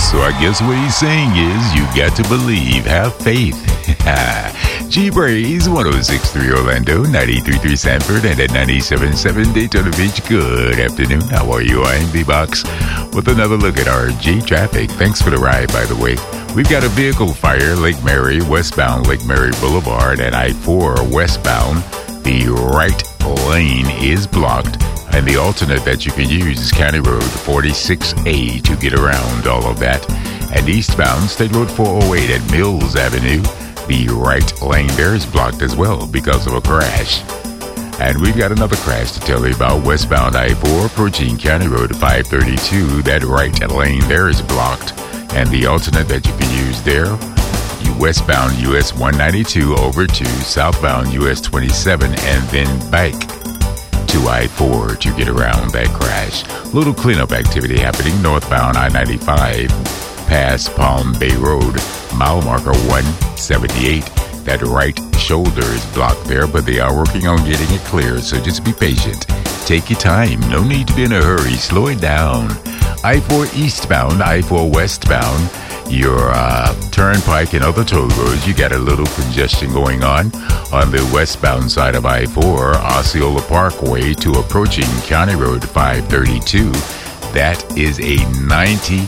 So I guess what he's saying is you got to believe, have faith. G-Braze, 106.3 Orlando, 93.3 Sanford, and at 97.7 Daytona Beach. Good afternoon. How are you? I'm B-Box with another look at RG traffic. Thanks for the ride, by the way. We've got a vehicle fire, Lake Mary, westbound Lake Mary Boulevard, and I-4 westbound. The right lane is blocked, and the alternate that you can use is County Road 46A to get around all of that. And eastbound, State Road 408 at Mills Avenue. The right lane there is blocked as well because of a crash. And we've got another crash to tell you about. Westbound I-4 approaching County Road 532. That right lane there is blocked. And the alternate that you can use there, westbound US 192 over to southbound US 27 and then back to I-4 to get around that crash. Little cleanup activity happening northbound I-95 past Palm Bay Road, mile marker 178. That right shoulder is blocked there, but they are working on getting it clear, so just be patient. Take your time. No need to be in a hurry. Slow it down. I-4 eastbound, I-4 westbound, your turnpike and other toll roads, you got a little congestion going on the westbound side of I-4, Osceola Parkway to approaching County Road 532. That is a 90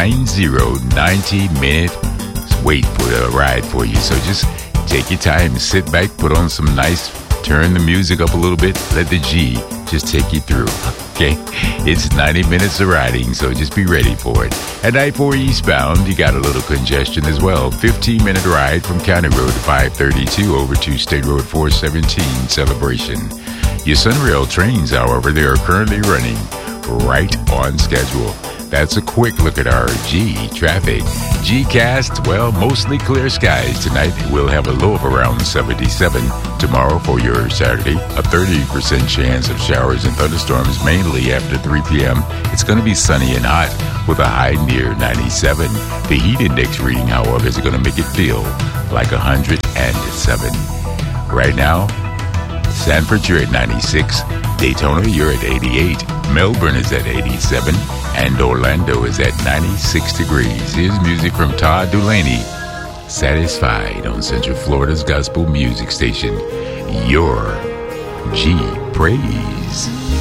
minute wait for the ride for you. So just take your time, sit back, put on some nice, turn the music up a little bit, let the G just take you through. Okay, it's 90 minutes of riding, so just be ready for it. At I-4 eastbound, you got a little congestion as well. 15-minute ride from County Road 532 over to State Road 417 Celebration. Your Sunrail trains, however, they are currently running right on schedule. That's a quick look at our G traffic. G-Cast, well, mostly clear skies tonight. We'll have a low of around 77. Tomorrow for your Saturday, a 30% chance of showers and thunderstorms, mainly after 3 p.m. It's going to be sunny and hot with a high near 97. The heat index reading, however, is going to make it feel like 107. Right now, Sanford, you're at 96. Daytona, you're at 88. Melbourne is at 87. And Orlando is at 96 degrees. Here's music from Todd Dulaney. Satisfied on Central Florida's gospel music station. Your G-Praise.